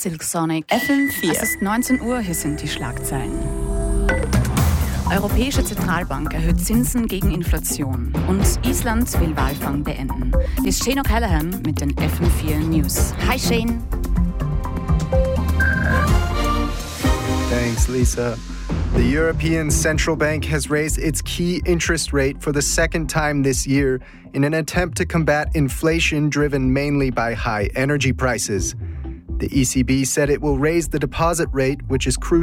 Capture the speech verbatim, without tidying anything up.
Silk Sonic. F M vier. Es ist neunzehn Uhr, hier sind die Schlagzeilen. Europäische Zentralbank erhöht Zinsen gegen Inflation. Und Island will Walfang beenden. Hier ist Shane O'Callaghan mit den F M vier News. Hi Shane. Thanks, Lisa. The European Central Bank has raised its key interest rate for the second time this year in an attempt to combat inflation driven mainly by high energy prices. The E C B said it will raise the deposit rate, which is crucial